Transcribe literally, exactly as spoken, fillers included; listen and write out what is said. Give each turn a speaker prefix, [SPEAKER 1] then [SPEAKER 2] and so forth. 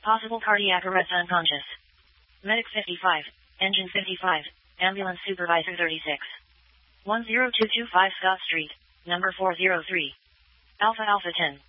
[SPEAKER 1] Possible cardiac arrest unconscious. Medic fifty-five. Engine fifty-five. Ambulance Supervisor thirty-six. one zero two two five Scott Street, number four zero three. Alpha Alpha ten.